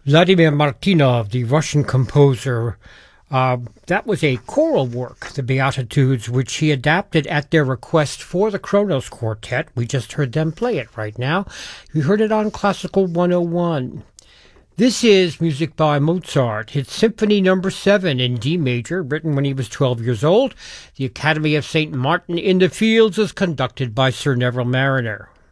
Vladimir Martynov, the Russian composer, that was a choral work, the Beatitudes, which he adapted at their request for the Kronos Quartet. We just heard them play it right now. We heard it on Classical 101. This is music by Mozart. It's Symphony No. 7 in D major, written when he was 12 years old. The Academy of St. Martin in the Fields is conducted by Sir Neville Marriner.